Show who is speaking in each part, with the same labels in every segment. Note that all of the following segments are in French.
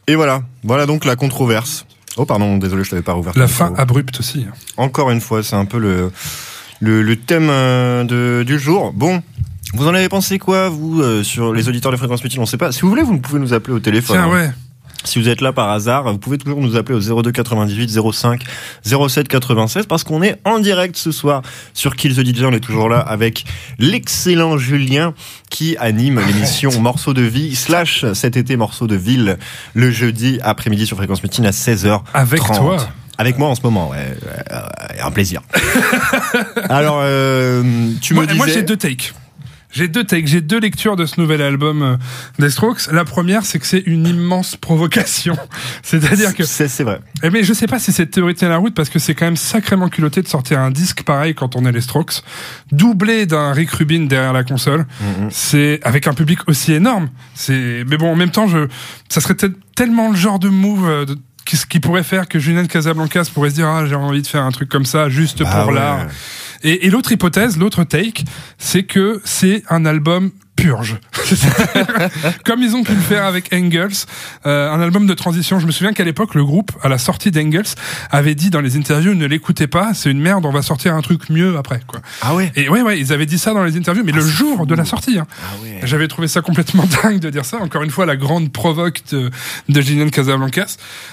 Speaker 1: Et voilà donc la controverse. Oh pardon, désolé, je t'avais pas rouvert.
Speaker 2: La fin abrupte aussi.
Speaker 1: Encore une fois, c'est un peu le thème du jour. Bon, vous en avez pensé quoi, vous, sur les auditeurs de Fréquence Mutine? On sait pas. Si vous voulez, vous pouvez nous appeler au téléphone.
Speaker 2: Tiens, ouais.
Speaker 1: Si vous êtes là par hasard, vous pouvez toujours nous appeler au 02 98 05 07 96 parce qu'on est en direct ce soir sur Kill the DJ. On est toujours là avec l'excellent Julien qui anime l'émission Morceaux de vie / cet été Morceaux de ville le jeudi après-midi sur Fréquence Mutine à 16h30.
Speaker 2: Avec toi.
Speaker 1: Avec moi en ce moment, ouais, un plaisir. Alors, tu me disais...
Speaker 2: Moi j'ai deux takes. J'ai deux lectures de ce nouvel album des Strokes. La première, c'est que c'est une immense provocation. C'est-à-dire que...
Speaker 1: C'est vrai.
Speaker 2: Mais je sais pas si cette théorie tient la route, parce que c'est quand même sacrément culotté de sortir un disque pareil quand on est les Strokes, doublé d'un Rick Rubin derrière la console. C'est avec un public aussi énorme. Mais bon, en même temps, ça serait tellement le genre de move qui pourrait faire que Julian Casablancas pourrait se dire j'ai envie de faire un truc comme ça juste pour l'art. Et l'autre hypothèse, l'autre take, c'est que c'est un album purge. Comme ils ont pu le faire avec Engels, un album de transition. Je me souviens qu'à l'époque, le groupe, à la sortie d'Engels, avait dit dans les interviews, ne l'écoutez pas, c'est une merde, on va sortir un truc mieux après, quoi.
Speaker 1: Ah ouais?
Speaker 2: Et ouais, ils avaient dit ça dans les interviews, mais le jour de la sortie, hein.
Speaker 1: Ah ouais.
Speaker 2: J'avais trouvé ça complètement dingue de dire ça. Encore une fois, la grande provoque de Julian Casablancas.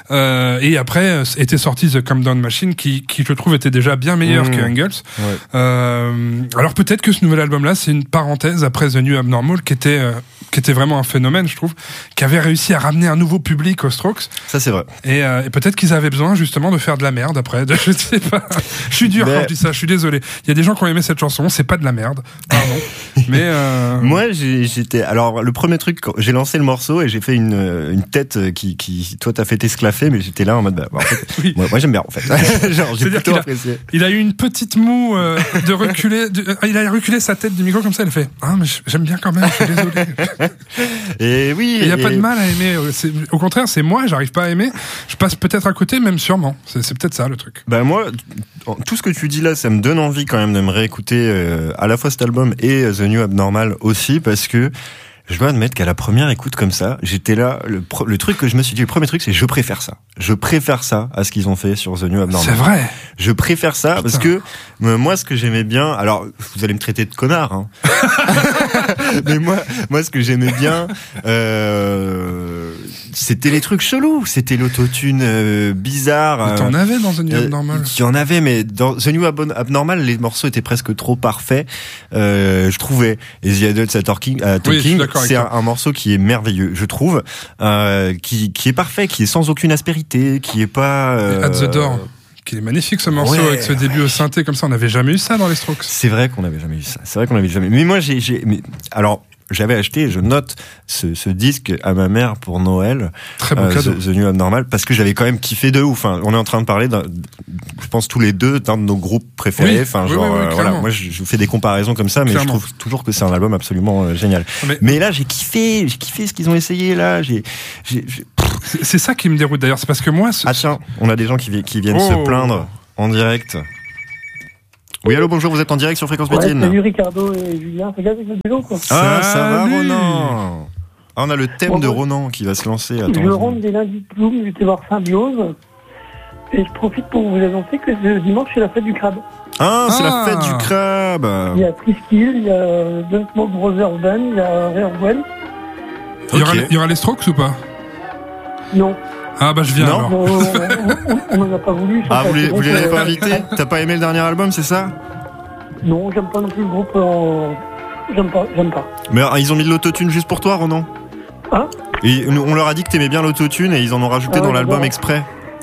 Speaker 2: Et après, était sorti The Calm Down Machine, qui je trouve était déjà bien meilleur que Engels. Ouais. Alors peut-être que ce nouvel album-là, c'est une parenthèse après The New Abnormal, qui était vraiment un phénomène, je trouve, qui avait réussi à ramener un nouveau public aux Strokes.
Speaker 1: Ça, c'est vrai.
Speaker 2: Et peut-être qu'ils avaient besoin, justement, de faire de la merde après. Je sais pas. Je suis dur quand je dis ça, je suis désolé. Il y a des gens qui ont aimé cette chanson, c'est pas de la merde. Pardon. Mais
Speaker 1: moi, j'étais... Alors, le premier truc, j'ai lancé le morceau et j'ai fait une tête qui toi, t'as fait t'esclaffer, mais j'étais là en mode, en fait, oui. moi, j'aime bien, en fait. Genre, j'ai plutôt apprécié.
Speaker 2: Il a eu une petite moue de reculer, il a reculé sa tête du micro comme ça, il fait, mais j'aime bien quand même, je suis désolé.
Speaker 1: Et oui.
Speaker 2: Il n'y a pas de mal à aimer. Au contraire, c'est moi, j'arrive pas à aimer. Je passe peut-être à côté, même sûrement. C'est peut-être ça le truc.
Speaker 1: Moi, tout ce que tu dis là, ça me donne envie quand même de me réécouter à la fois cet album et The New Abnormal aussi, parce que je dois admettre qu'à la première écoute comme ça, j'étais là, le truc que je me suis dit, le premier truc, c'est je préfère ça. Je préfère ça à ce qu'ils ont fait sur The New Abnormal.
Speaker 2: C'est vrai.
Speaker 1: Je préfère ça. Putain. Parce que moi, ce que j'aimais bien, alors vous allez me traiter de connard, hein. Mais moi, ce que j'aimais bien, c'était les trucs chelous, c'était l'autotune bizarre.
Speaker 2: T'en avais dans The New Abnormal.
Speaker 1: Il y en avait, mais dans The New Abnormal, les morceaux étaient presque trop parfaits. Je trouvais. Et The Adults Are Talking, c'est un morceau qui est merveilleux, je trouve, qui est parfait, qui est sans aucune aspérité, qui est pas.
Speaker 2: At the Door. Qui est magnifique ce morceau, avec ce début au synthé comme ça. On n'avait jamais eu ça dans les Strokes.
Speaker 1: C'est vrai qu'on n'avait jamais eu ça. Mais moi, j'avais acheté, je note ce disque à ma mère pour Noël.
Speaker 2: Très beau cadeau.
Speaker 1: The New Abnormal, parce que j'avais quand même kiffé de ouf. Enfin, on est en train de parler je pense tous les deux d'un de nos groupes préférés. Enfin, voilà. Moi, je fais des comparaisons comme ça, mais je trouve toujours que c'est un album absolument génial. Mais là, j'ai kiffé ce qu'ils ont essayé là.
Speaker 2: C'est ça qui me déroute d'ailleurs. C'est parce que moi.
Speaker 1: Tiens, on a des gens qui viennent se plaindre en direct. Oui, allô, bonjour, vous êtes en direct sur Fréquence Mutine.
Speaker 3: Salut Ricardo et Julien, c'est avec le vélo quoi.
Speaker 1: Ça va Ronan. On a le thème de Ronan qui va se lancer.
Speaker 3: Je rentre des lundis de Bloom, j'étais voir Symbiose et je profite pour vous annoncer que ce dimanche c'est la fête du crabe.
Speaker 1: C'est la fête du crabe. Il
Speaker 3: y a Triskill, il y a Don't Smoke Brothers Band, il y a Rare One.
Speaker 2: Il y aura les Strokes ou pas?
Speaker 3: Non.
Speaker 2: Je viens alors.
Speaker 3: On n'en a pas voulu.
Speaker 1: Vous les avez pas invités? T'as pas aimé le dernier album, c'est ça?
Speaker 3: Non, j'aime pas non plus le groupe. J'aime pas.
Speaker 1: Mais ils ont mis de l'autotune juste pour toi, Ronan? Et on leur a dit que t'aimais bien l'autotune et ils en ont rajouté dans l'album exprès.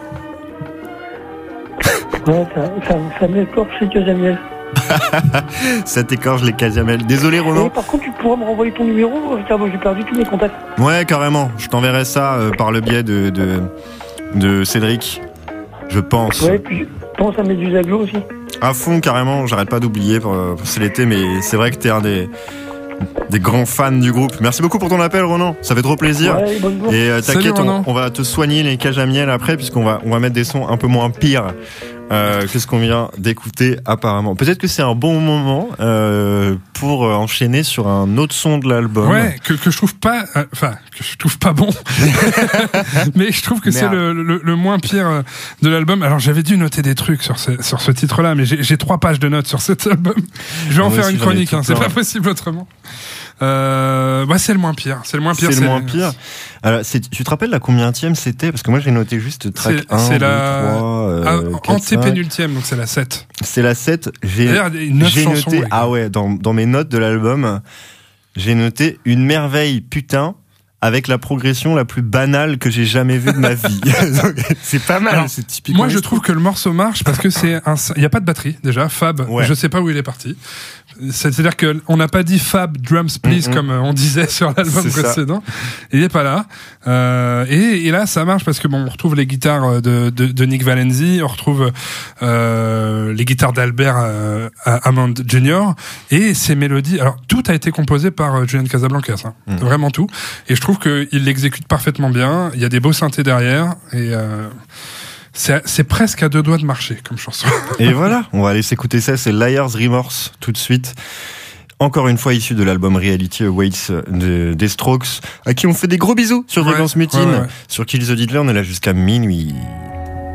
Speaker 3: Ouais, ça m'écorche les Casamel.
Speaker 1: Ça t'écorche les Casamel. Désolé, Ronan.
Speaker 3: Par contre, tu pourras me renvoyer ton numéro, Ricardo, j'ai perdu tous mes contacts.
Speaker 1: Ouais, carrément. Je t'enverrai ça par le biais de Cédric. Je pense.
Speaker 3: Ouais, puis je pense à Médusaglo aussi.
Speaker 1: À fond, carrément. J'arrête pas d'oublier. C'est l'été, mais c'est vrai que t'es un des grands fans du groupe. Merci beaucoup pour ton appel, Ronan. Ça fait trop plaisir.
Speaker 3: Ouais, bonne journée.
Speaker 1: Et t'inquiète, on va te soigner les cages à miel après, puisqu'on va mettre des sons un peu moins pires Qu'est-ce qu'on vient d'écouter apparemment? Peut-être que c'est un bon moment pour enchaîner sur un autre son de l'album.
Speaker 2: Ouais, que je trouve pas, que je trouve pas bon, mais je trouve que c'est le moins pire de l'album. Alors j'avais dû noter des trucs sur ce titre-là, mais j'ai 3 pages de notes sur cet album. Je vais en faire une chronique, c'est pas possible autrement. C'est le moins pire. C'est le moins pire.
Speaker 1: C'est le moins pire. Alors, tu te rappelles la combienième c'était? Parce que moi j'ai noté juste track 1, 2, 3,
Speaker 2: antépénultième, donc c'est la 7.
Speaker 1: C'est la 7. J'ai noté, dans mes notes de l'album, j'ai noté une merveille putain avec la progression la plus banale que j'ai jamais vue de ma vie. C'est pas mal. Alors, c'est typiquement.
Speaker 2: Moi, je trouve que le morceau marche parce que il y a pas de batterie, déjà. Fab, je sais pas où il est parti. C'est-à-dire qu'on n'a pas dit Fab Drums Please comme on disait sur l'album précédent. Il est pas là. Et là, ça marche parce que on retrouve les guitares de Nick Valenzi, on retrouve les guitares d'Albert Hammond Jr. et ces mélodies. Alors, tout a été composé par Julian Casablancas, vraiment tout. Et je trouve qu'il l'exécute parfaitement bien. Il y a des beaux synthés derrière et c'est presque à 2 doigts de marcher comme chanson.
Speaker 1: Et voilà, on va aller s'écouter ça, c'est Liar's Remorse tout de suite. Encore une fois issu de l'album Reality Awaits des Strokes, à qui on fait des gros bisous sur Fréquence Mutine. Sur Kill the Diddler, on est là jusqu'à minuit.